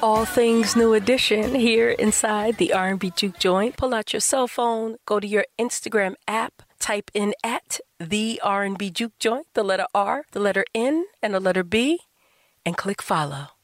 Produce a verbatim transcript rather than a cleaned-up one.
All things New Edition here inside the R and B Juke Joint. Pull out your cell phone, go to your Instagram app, type in at the R and B Juke Joint, the letter R, the letter N, and the letter B, and click follow.